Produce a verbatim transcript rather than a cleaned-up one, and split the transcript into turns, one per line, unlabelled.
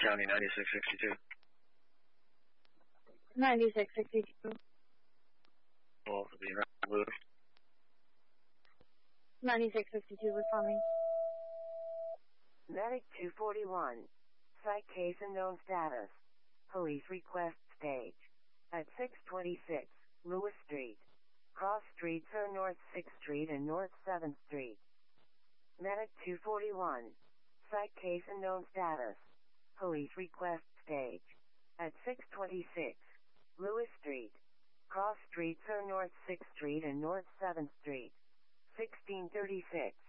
County ninety-six sixty-two.
ninety-six sixty-two.
Well, the Louis.
ninety-six fifty-two was calling.
Medic two forty-one. Site case unknown status. Police request stage. At six twenty-six, Lewis Street. Cross streets are North sixth Street and North seventh Street. Medic two forty-one. Site case unknown status. Police request stage. At six twenty-six, Lewis Street. Cross streets are North sixth Street and North seventh Street. sixteen thirty-six.